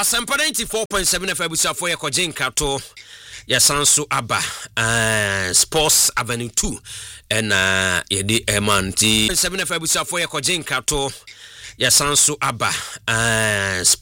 Asampa 94.7 FM busafo ye kojinka to ya sanso aba Sports Avenue 2 and yedi emanti 7 FM busafo ye kojinka to ya sanso aba